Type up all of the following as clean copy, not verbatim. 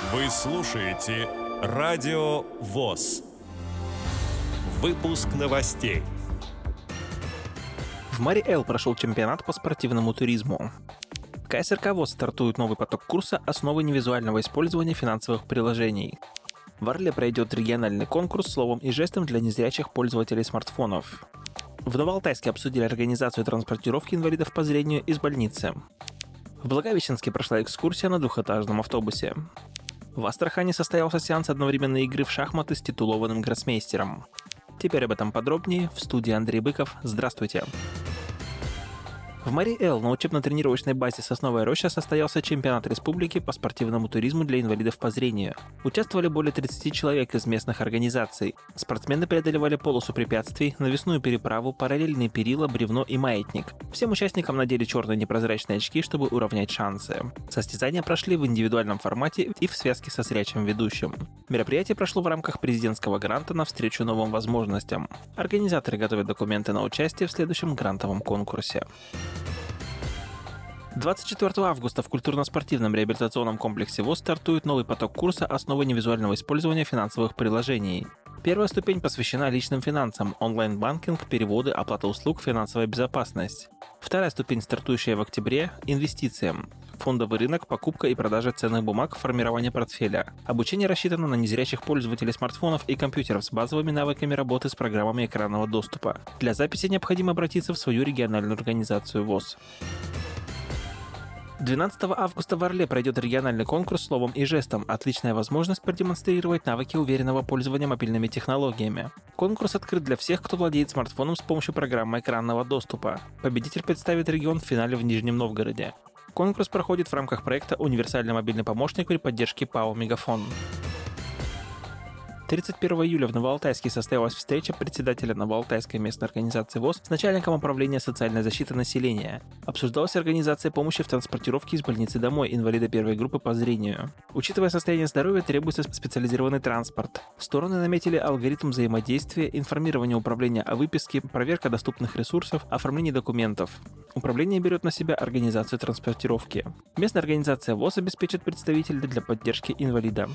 Вы слушаете Радио ВОС. Выпуск новостей. В Мари-Эл прошел чемпионат по спортивному туризму. В КСРК ВОС стартует новый поток курса «Основы невизуального использования финансовых приложений». В Орле пройдет региональный конкурс словом и жестом для незрячих пользователей смартфонов. В Новоалтайске обсудили организацию транспортировки инвалидов по зрению из больницы. В Благовещенске прошла экскурсия на двухэтажном автобусе. В Астрахани состоялся сеанс одновременной игры в шахматы с титулованным гроссмейстером. Теперь об этом подробнее. В студии Андрей Быков. Здравствуйте. В Мари-Эл на учебно-тренировочной базе «Сосновая роща» состоялся чемпионат республики по спортивному туризму для инвалидов по зрению. Участвовали более 30 человек из местных организаций. Спортсмены преодолевали полосу препятствий, навесную переправу, параллельные перила, бревно и маятник. Всем участникам надели черные непрозрачные очки, чтобы уравнять шансы. Состязания прошли в индивидуальном формате и в связке со зрячим ведущим. Мероприятие прошло в рамках президентского гранта навстречу новым возможностям. Организаторы готовят документы на участие в следующем грантовом конкурсе. 24 августа в культурно-спортивном реабилитационном комплексе ВОС стартует новый поток курса «Основы невизуального использования финансовых приложений». Первая ступень посвящена личным финансам, онлайн-банкинг, переводы, оплата услуг, финансовая безопасность. Вторая ступень, стартующая в октябре – инвестициям. Фондовый рынок, покупка и продажа ценных бумаг, формирование портфеля. Обучение рассчитано на незрячих пользователей смартфонов и компьютеров с базовыми навыками работы с программами экранного доступа. Для записи необходимо обратиться в свою региональную организацию ВОС. 12 августа в Орле пройдет региональный конкурс словом и жестом. Отличная возможность продемонстрировать навыки уверенного пользования мобильными технологиями. Конкурс открыт для всех, кто владеет смартфоном с помощью программы экранного доступа. Победитель представит регион в финале в Нижнем Новгороде. Конкурс проходит в рамках проекта «Универсальный мобильный помощник» при поддержке ПАО «Мегафон». 31 июля в Новоалтайске состоялась встреча председателя Новоалтайской местной организации ВОС с начальником управления социальной защиты населения. Обсуждалась организация помощи в транспортировке из больницы домой инвалида первой группы по зрению. Учитывая состояние здоровья, требуется специализированный транспорт. Стороны наметили алгоритм взаимодействия, информирование управления о выписке, проверка доступных ресурсов, оформление документов. Управление берет на себя организацию транспортировки. Местная организация ВОС обеспечит представителей для поддержки инвалида.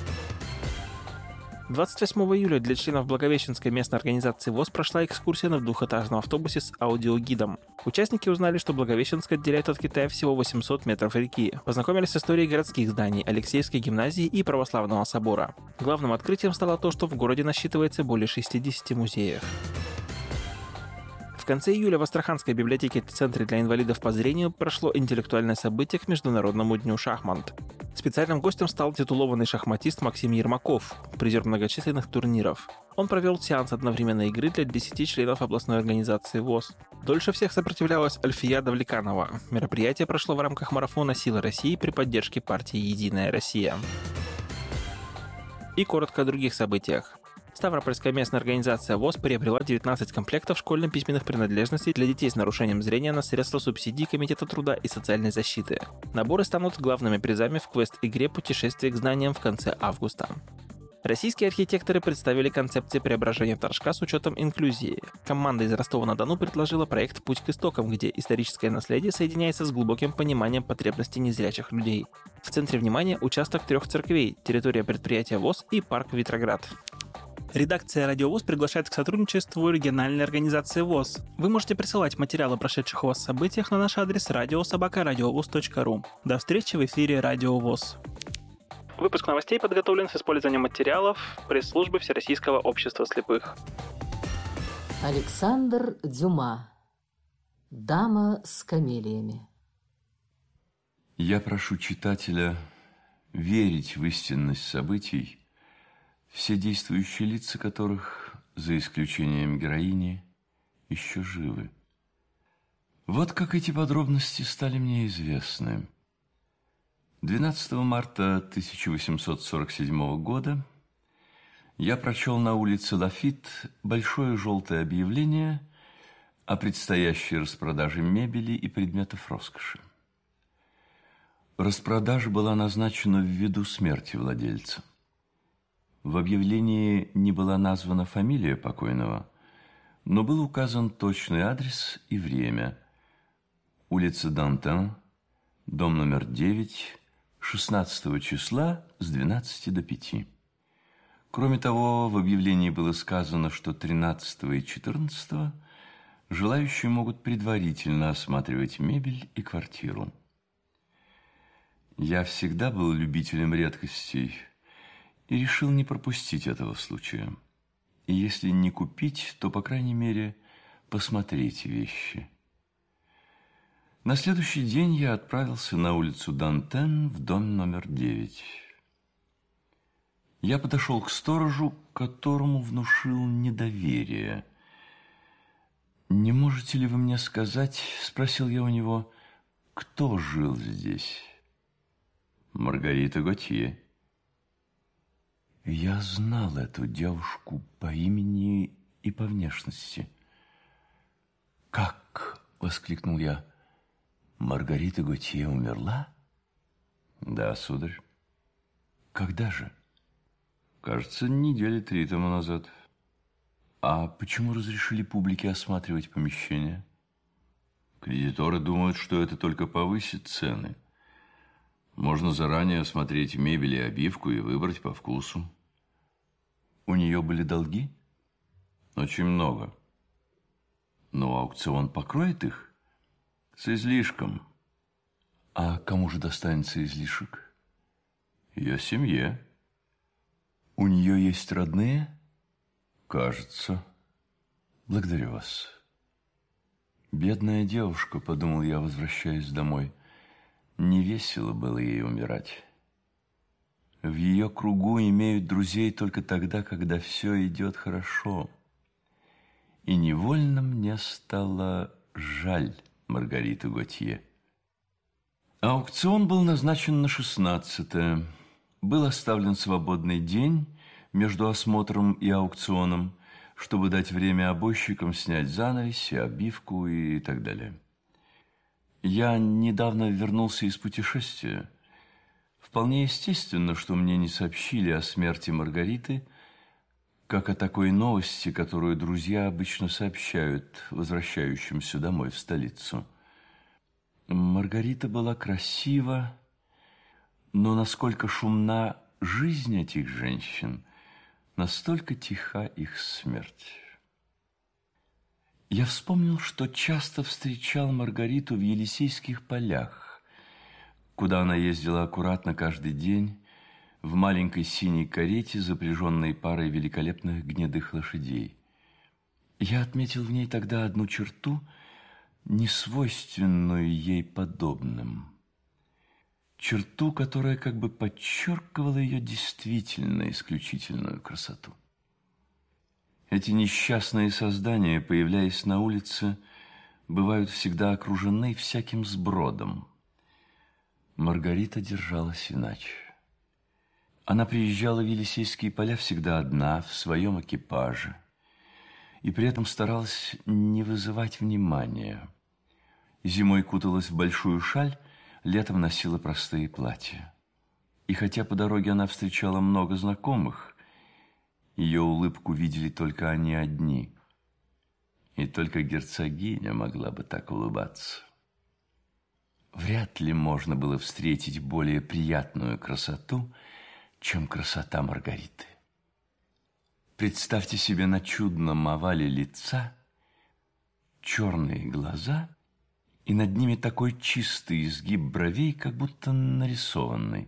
28 июля для членов Благовещенской местной организации ВОС прошла экскурсия на двухэтажном автобусе с аудиогидом. Участники узнали, что Благовещенск отделяет от Китая всего 800 метров реки, познакомились с историей городских зданий, Алексеевской гимназии и Православного собора. Главным открытием стало то, что в городе насчитывается более 60 музеев. В конце июля в Астраханской библиотеке-центре для инвалидов по зрению прошло интеллектуальное событие к Международному дню шахмат. Специальным гостем стал титулованный шахматист Максим Ермаков, призер многочисленных турниров. Он провел сеанс одновременной игры для 10 членов областной организации ВОС. Дольше всех сопротивлялась Альфия Давлеканова. Мероприятие прошло в рамках марафона «Сила России» при поддержке партии «Единая Россия». И коротко о других событиях. Ставропольская местная организация ВОС приобрела 19 комплектов школьно-письменных принадлежностей для детей с нарушением зрения на средства субсидий Комитета труда и социальной защиты. Наборы станут главными призами в квест-игре «Путешествие к знаниям» в конце августа. Российские архитекторы представили концепции преображения Торжка с учетом инклюзии. Команда из Ростова-на-Дону предложила проект «Путь к истокам», где историческое наследие соединяется с глубоким пониманием потребностей незрячих людей. В центре внимания участок 3 церквей, территория предприятия ВОС и парк Витроград. Редакция «Радио ВОС» приглашает к сотрудничеству региональной организации ВОС. Вы можете присылать материалы о прошедших у вас событиях на наш адрес radio@radiovos.ru. До встречи в эфире «Радио ВОС». Выпуск новостей подготовлен с использованием материалов пресс-службы Всероссийского общества слепых. Александр Дюма. «Дама с камелиями». Я прошу читателя верить в истинность событий, все действующие лица которых, за исключением героини, еще живы. Вот как эти подробности стали мне известны. 12 марта 1847 года я прочел на улице Лафит большое желтое объявление о предстоящей распродаже мебели и предметов роскоши. Распродажа была назначена ввиду смерти владельца. В объявлении не была названа фамилия покойного, но был указан точный адрес и время. Улица Дантен, дом номер 9, 16 числа с 12 до 5. Кроме того, в объявлении было сказано, что 13 и 14 желающие могут предварительно осматривать мебель и квартиру. Я всегда был любителем редкостей и решил не пропустить этого случая. И если не купить, то, по крайней мере, посмотреть вещи. На следующий день я отправился на улицу Дантен в дом номер 9. Я подошел к сторожу, которому внушил недоверие. «Не можете ли вы мне сказать, — спросил я у него, — кто жил здесь?» «Маргарита Готье». Я знал эту девушку по имени и по внешности. «Как?» — воскликнул я. «Маргарита Готье умерла?» «Да, сударь». «Когда же?» «Кажется, недели 3 тому назад». «А почему разрешили публике осматривать помещение?» «Кредиторы думают, что это только повысит цены. Можно заранее осмотреть мебель и обивку и выбрать по вкусу». «У нее были долги?» «Очень много». «Но аукцион покроет их?» «С излишком». «А кому же достанется излишек?» «Ее семье». «У нее есть родные?» «Кажется». «Благодарю вас». «Бедная девушка», — подумал я, возвращаясь домой. Не весело было ей умирать. В ее кругу имеют друзей только тогда, когда все идет хорошо. И невольно мне стало жаль Маргариту Готье. Аукцион был назначен на 16-е. Был оставлен свободный день между осмотром и аукционом, чтобы дать время обойщикам снять занавеси, обивку и так далее. Я недавно вернулся из путешествия. Вполне естественно, что мне не сообщили о смерти Маргариты, как о такой новости, которую друзья обычно сообщают возвращающимся домой в столицу. Маргарита была красива, но насколько шумна жизнь этих женщин, настолько тиха их смерть. Я вспомнил, что часто встречал Маргариту в Елисейских полях, куда она ездила аккуратно каждый день в маленькой синей карете, запряженной парой великолепных гнедых лошадей. Я отметил в ней тогда одну черту, несвойственную ей подобным. Черту, которая как бы подчеркивала ее действительно исключительную красоту. Эти несчастные создания, появляясь на улице, бывают всегда окружены всяким сбродом. Маргарита держалась иначе. Она приезжала в Елисейские поля всегда одна, в своем экипаже, и при этом старалась не вызывать внимания. Зимой куталась в большую шаль, летом носила простые платья. И хотя по дороге она встречала много знакомых, ее улыбку видели только они одни. И только герцогиня могла бы так улыбаться. Вряд ли можно было встретить более приятную красоту, чем красота Маргариты. Представьте себе на чудном овале лица черные глаза, и над ними такой чистый изгиб бровей, как будто нарисованный.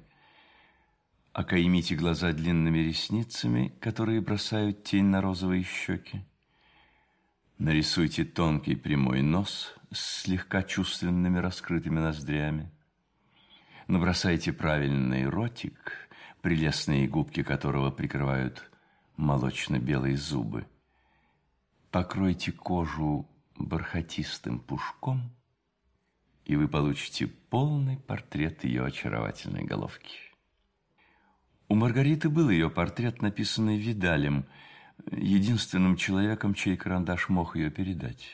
Окаймите глаза длинными ресницами, которые бросают тень на розовые щеки. Нарисуйте тонкий прямой нос с слегка чувственными раскрытыми ноздрями. Набросайте правильный ротик, прелестные губки которого прикрывают молочно-белые зубы. Покройте кожу бархатистым пушком, и вы получите полный портрет ее очаровательной головки. У Маргариты был ее портрет, написанный Видалем, единственным человеком, чей карандаш мог ее передать.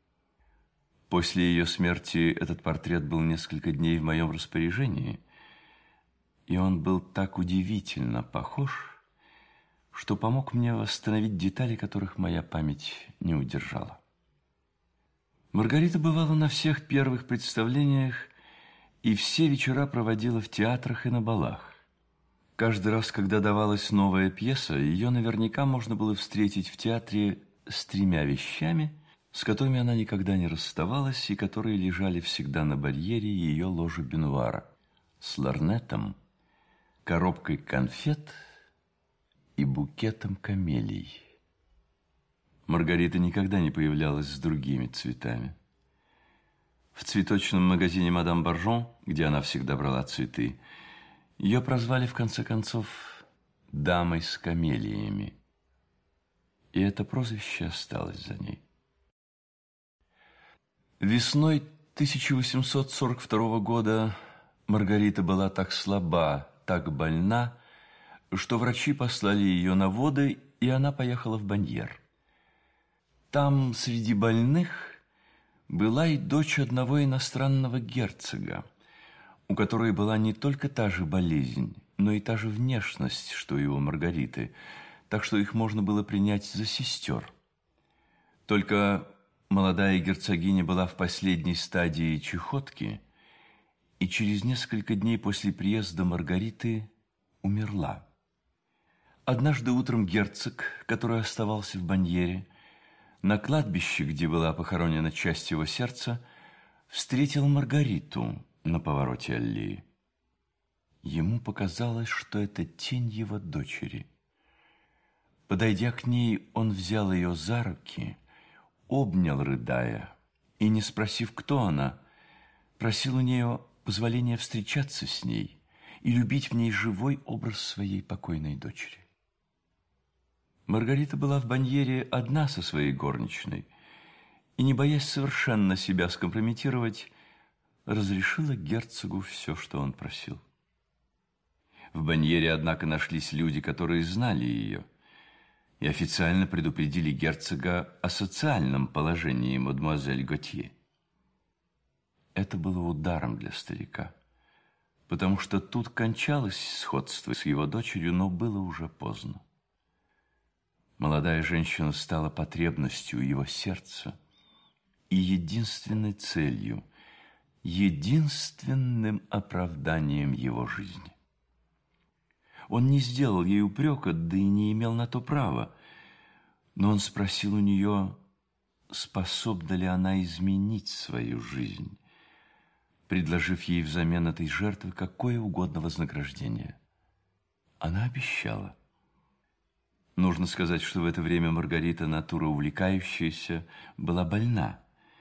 После ее смерти этот портрет был несколько дней в моем распоряжении, и он был так удивительно похож, что помог мне восстановить детали, которых моя память не удержала. Маргарита бывала на всех первых представлениях и все вечера проводила в театрах и на балах. Каждый раз, когда давалась новая пьеса, ее наверняка можно было встретить в театре с 3 вещами, с которыми она никогда не расставалась и которые лежали всегда на барьере ее ложи бенуара: с лорнетом, коробкой конфет и букетом камелий. Маргарита никогда не появлялась с другими цветами. В цветочном магазине «Мадам Боржон», где она всегда брала цветы, ее прозвали, в конце концов, «дамой с камелиями». И это прозвище осталось за ней. Весной 1842 года Маргарита была так слаба, так больна, что врачи послали ее на воды, и она поехала в Баньер. Там, среди больных, была и дочь одного иностранного герцога, у которой была не только та же болезнь, но и та же внешность, что и у Маргариты, так что их можно было принять за сестер. Только молодая герцогиня была в последней стадии чахотки, и через несколько дней после приезда Маргариты умерла. Однажды утром герцог, который оставался в Баньере, на кладбище, где была похоронена часть его сердца, встретил Маргариту на повороте аллеи. Ему показалось, что это тень его дочери. Подойдя к ней, он взял ее за руки, обнял, рыдая, и, не спросив, кто она, просил у нее позволения встречаться с ней и любить в ней живой образ своей покойной дочери. Маргарита была в Баньере одна со своей горничной и, не боясь совершенно себя скомпрометировать, разрешила герцогу все, что он просил. В Баньере, однако, нашлись люди, которые знали ее, и официально предупредили герцога о социальном положении мадемуазель Готье. Это было ударом для старика, потому что тут кончалось сходство с его дочерью, но было уже поздно. Молодая женщина стала потребностью его сердца и единственной целью, единственным оправданием его жизни. Он не сделал ей упрека, да и не имел на то права, но он спросил у нее, способна ли она изменить свою жизнь, предложив ей взамен этой жертвы какое угодно вознаграждение. Она обещала. Нужно сказать, что в это время Маргарита, натура увлекающаяся, была больна.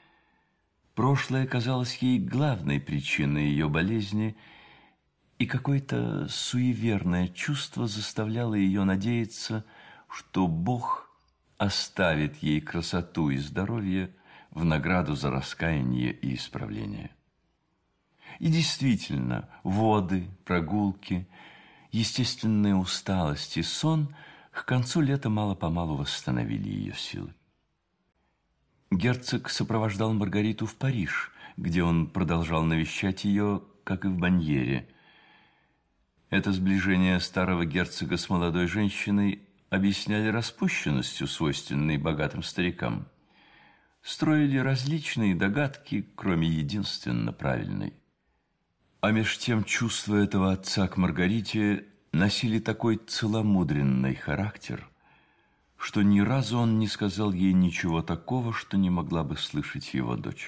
Прошлое казалось ей главной причиной ее болезни, и какое-то суеверное чувство заставляло ее надеяться, что Бог оставит ей красоту и здоровье в награду за раскаяние и исправление. И действительно, воды, прогулки, естественная усталость и сон к концу лета мало-помалу восстановили ее силы. Герцог сопровождал Маргариту в Париж, где он продолжал навещать ее, как и в Баньере. Это сближение старого герцога с молодой женщиной объясняли распущенностью, свойственной богатым старикам. Строили различные догадки, кроме единственно правильной. А меж тем чувства этого отца к Маргарите носили такой целомудренный характер, что ни разу он не сказал ей ничего такого, что не могла бы слышать его дочь.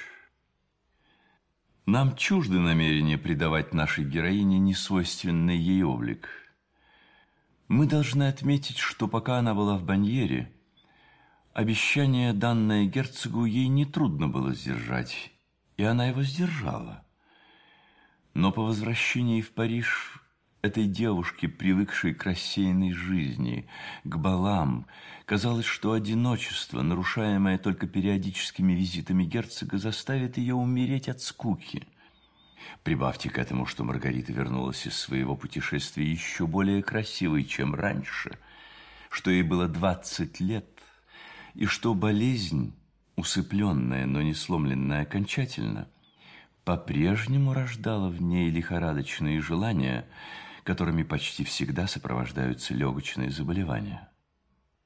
Нам чужды намерения придавать нашей героине несвойственный ей облик. Мы должны отметить, что пока она была в Баньере, обещание, данное герцогу, ей нетрудно было сдержать, и она его сдержала. Но по возвращении в Париж этой девушке, привыкшей к рассеянной жизни, к балам, казалось, что одиночество, нарушаемое только периодическими визитами герцога, заставит ее умереть от скуки. Прибавьте к этому, что Маргарита вернулась из своего путешествия еще более красивой, чем раньше, что ей было 20 лет, и что болезнь, усыпленная, но не сломленная окончательно, по-прежнему рождала в ней лихорадочные желания, которыми почти всегда сопровождаются легочные заболевания.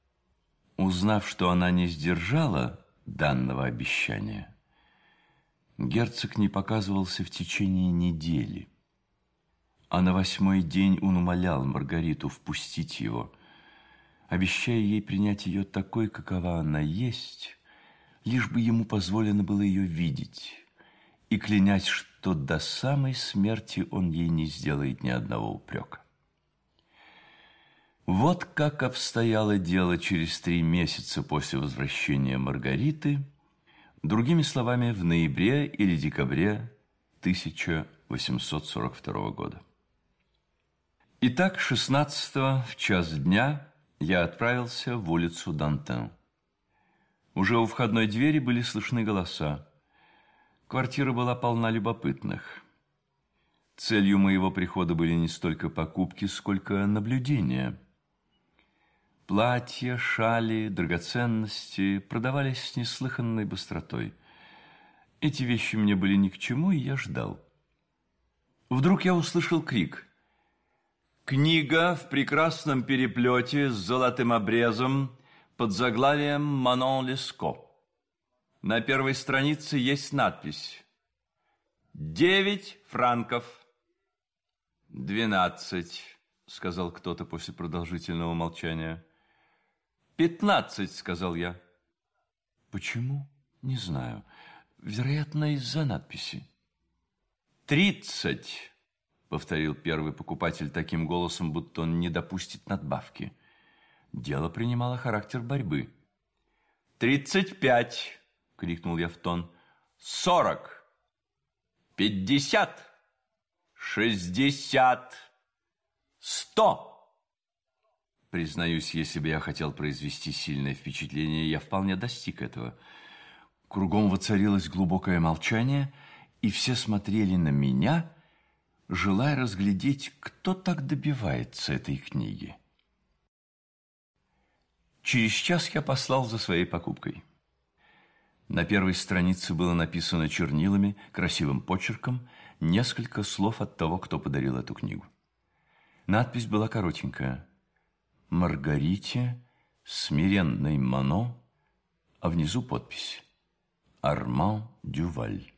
Узнав, что она не сдержала данного обещания, Герцог не показывался в течение недели, а на 8-й день он умолял Маргариту впустить его, обещая ей принять ее такой, какова она есть, лишь бы ему позволено было ее видеть, и клянясь, что до самой смерти он ей не сделает ни одного упрека. Вот как обстояло дело через 3 месяца после возвращения Маргариты, другими словами, в ноябре или декабре 1842 года. Итак, 16-го в час дня я отправился в улицу Дантен. Уже у входной двери были слышны голоса. Квартира была полна любопытных. Целью моего прихода были не столько покупки, сколько наблюдения. Платья, шали, драгоценности продавались с неслыханной быстротой. Эти вещи мне были ни к чему, и я ждал. Вдруг я услышал крик. Книга в прекрасном переплете с золотым обрезом под заглавием «Манон Леско». На первой странице есть надпись: 9 франков. 12, сказал кто-то после продолжительного молчания. 15, сказал я. Почему? Не знаю. Вероятно, из-за надписи. 30, повторил первый покупатель таким голосом, будто он не допустит надбавки. Дело принимало характер борьбы. 35, крикнул я в тон. 40, 50, 60, 100. Признаюсь, если бы я хотел произвести сильное впечатление, я вполне достиг этого. Кругом воцарилось глубокое молчание, и все смотрели на меня, желая разглядеть, кто так добивается этой книги. Через час я послал за своей покупкой. На первой странице было написано чернилами, красивым почерком, несколько слов от того, кто подарил эту книгу. Надпись была коротенькая: «Маргарите, смиренной Мано», а внизу подпись: «Арман Дюваль».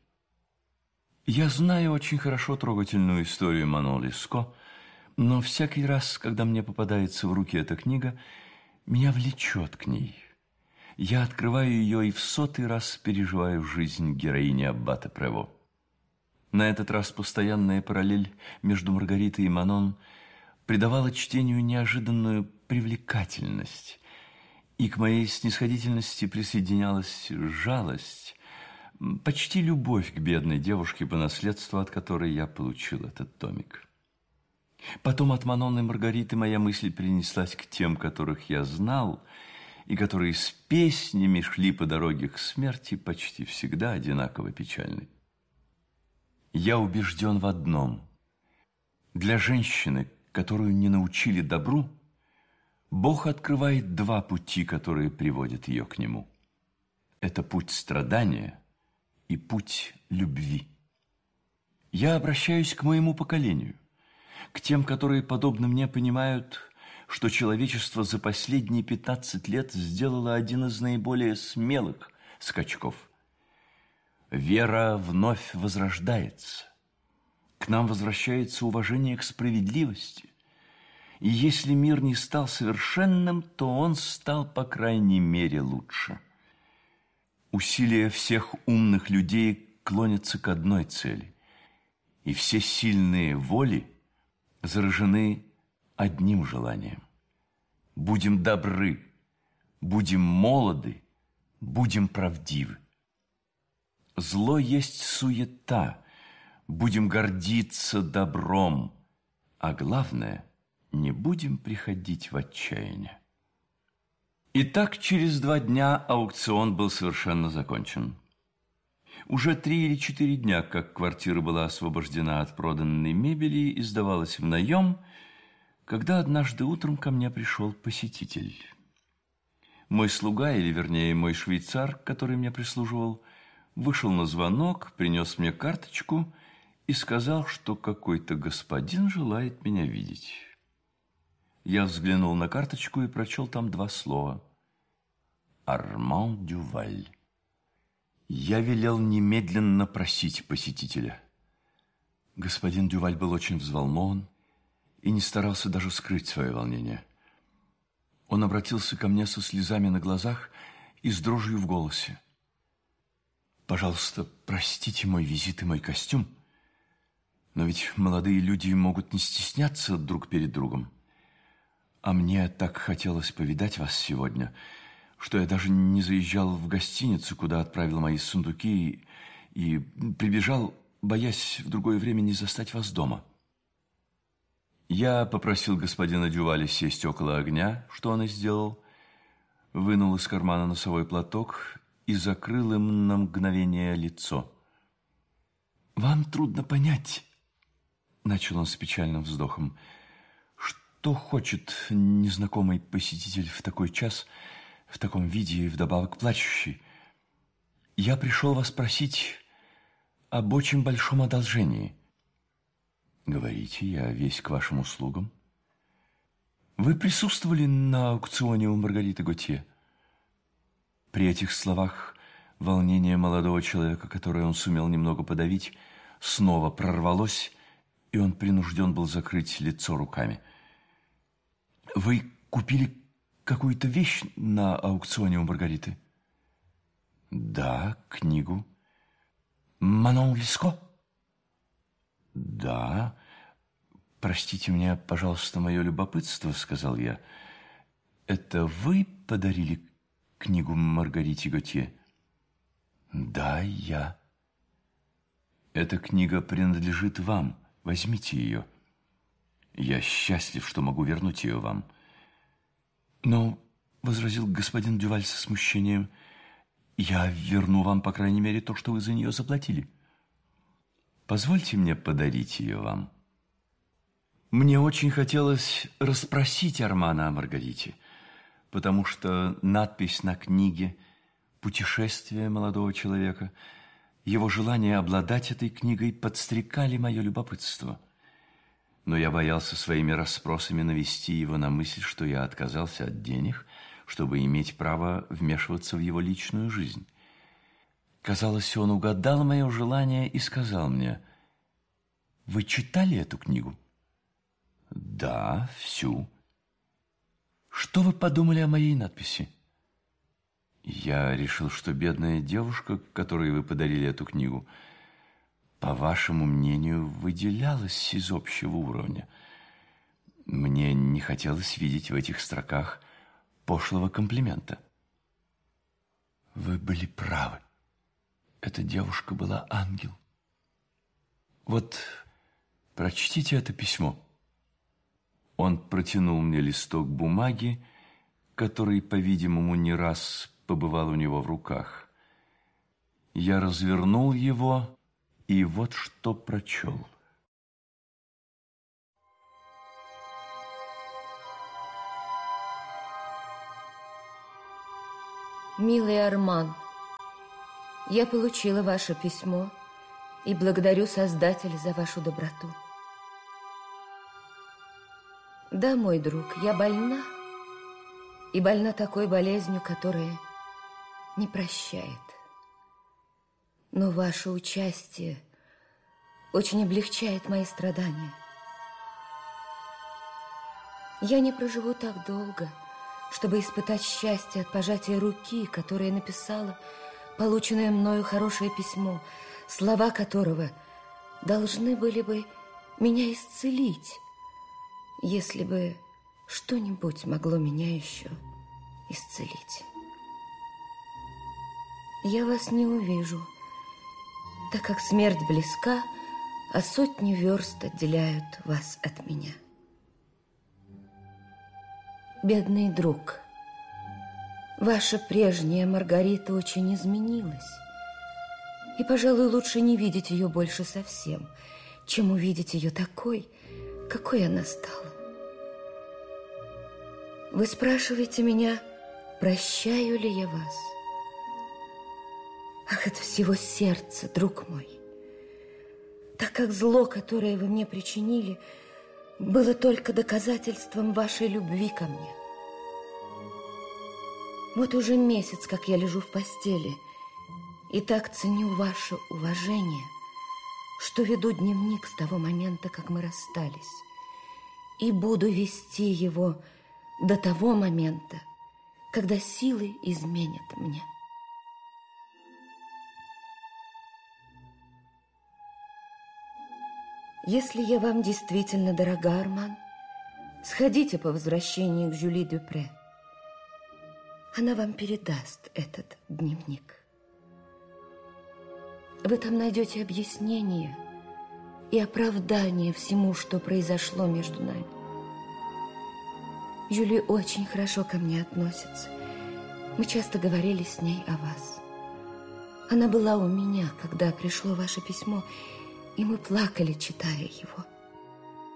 Я знаю очень хорошо трогательную историю Манон Леско, но всякий раз, когда мне попадается в руки эта книга, меня влечет к ней. Я открываю ее и в 100-й раз переживаю жизнь героини аббата Прево. На этот раз постоянная параллель между Маргаритой и Манон придавала чтению неожиданную привлекательность, и к моей снисходительности присоединялась жалость, почти любовь к бедной девушке, по наследству от которой я получил этот томик. Потом от Манон и Маргариты моя мысль перенеслась к тем, которых я знал, и которые с песнями шли по дороге к смерти, почти всегда одинаково печальной. Я убежден в одном: для женщины, которую не научили добру, Бог открывает 2 пути, которые приводят ее к Нему. Это путь страдания и путь любви. Я обращаюсь к моему поколению, к тем, которые, подобно мне, понимают, что человечество за последние 15 лет сделало один из наиболее смелых скачков. Вера вновь возрождается. К нам возвращается уважение к справедливости. И если мир не стал совершенным, то он стал, по крайней мере, лучше. Усилия всех умных людей клонятся к одной цели, и все сильные воли заражены одним желанием: будем добры, будем молоды, будем правдивы. Зло есть суета, будем гордиться добром, а главное, не будем приходить в отчаяние. Итак, через 2 дня аукцион был совершенно закончен. Уже 3 или 4 дня, как квартира была освобождена от проданной мебели и сдавалась в наем, когда однажды утром ко мне пришел посетитель. Мой слуга, или вернее мой швейцар, который мне прислуживал, вышел на звонок, принес мне карточку и сказал, что какой-то господин желает меня видеть. Я взглянул на карточку и прочел там 2 слова: «Арман Дюваль». Я велел немедленно просить посетителя. Господин Дюваль был очень взволнован и не старался даже скрыть свое волнение. Он обратился ко мне со слезами на глазах и с дрожью в голосе. «Пожалуйста, простите мой визит и мой костюм, но ведь молодые люди могут не стесняться друг перед другом. А мне так хотелось повидать вас сегодня, что я даже не заезжал в гостиницу, куда отправил мои сундуки, и прибежал, боясь в другое время не застать вас дома». Я попросил господина Дюваля сесть около огня, что он и сделал, вынул из кармана носовой платок и закрыл им на мгновение лицо. «Вам трудно понять», — начал он с печальным вздохом, «что хочет незнакомый посетитель в такой час, в таком виде и вдобавок плачущий. Я пришел вас просить об очень большом одолжении». «Говорите, я весь к вашим услугам». «Вы присутствовали на аукционе у Маргариты Готье?» При этих словах волнение молодого человека, которое он сумел немного подавить, снова прорвалось, и он принужден был закрыть лицо руками. «Вы купили какую-то вещь на аукционе у Маргариты?» «Да, книгу». «Манон Леско?» «Да. Простите мне, пожалуйста, мое любопытство», — сказал я. «Это вы подарили книгу Маргарите Готье?» «Да, я». «Эта книга принадлежит вам. Возьмите ее. Я счастлив, что могу вернуть ее вам». «Но», — возразил господин Дюваль со смущением, «я верну вам, по крайней мере, то, что вы за нее заплатили». «Позвольте мне подарить ее вам». Мне очень хотелось расспросить Армана о Маргарите, потому что надпись на книге «Путешествие молодого человека», его желание обладать этой книгой подстрекали мое любопытство. Но я боялся своими расспросами навести его на мысль, что я отказался от денег, чтобы иметь право вмешиваться в его личную жизнь. Казалось, он угадал мое желание и сказал мне: «Вы читали эту книгу?» «Да, всю». «Что вы подумали о моей надписи?» «Я решил, что бедная девушка, которой вы подарили эту книгу, по вашему мнению, выделялась из общего уровня. Мне не хотелось видеть в этих строках пошлого комплимента». «Вы были правы. Эта девушка была ангел. Вот, прочтите это письмо». Он протянул мне листок бумаги, который, по-видимому, не раз побывал у него в руках. Я развернул его, и вот что прочел. «Милый Арман, я получила ваше письмо и благодарю Создателя за вашу доброту. Да, мой друг, я больна, и больна такой болезнью, которая не прощает. Но ваше участие очень облегчает мои страдания. Я не проживу так долго, чтобы испытать счастье от пожатия руки, которая написала полученное мною хорошее письмо, слова которого должны были бы меня исцелить, если бы что-нибудь могло меня еще исцелить. Я вас не увижу, так как смерть близка, а сотни верст отделяют вас от меня. Бедный друг, ваша прежняя Маргарита очень изменилась, и, пожалуй, лучше не видеть ее больше совсем, чем увидеть ее такой, какой она стала. Вы спрашиваете меня, прощаю ли я вас? Ах, от всего сердца, друг мой, так как зло, которое вы мне причинили, было только доказательством вашей любви ко мне. Вот уже месяц, как я лежу в постели, И так ценю ваше уважение, что веду дневник с того момента, как мы расстались, и буду вести его до того момента, когда силы изменят мне. Если я вам действительно дорога, Арман, сходите по возвращении к Жюли Дюпре. Она вам передаст этот дневник. Вы там найдете объяснение и оправдание всему, что произошло между нами. Жюли очень хорошо ко мне относится. Мы часто говорили с ней о вас. Она была у меня, когда пришло ваше письмо, и мы плакали, читая его.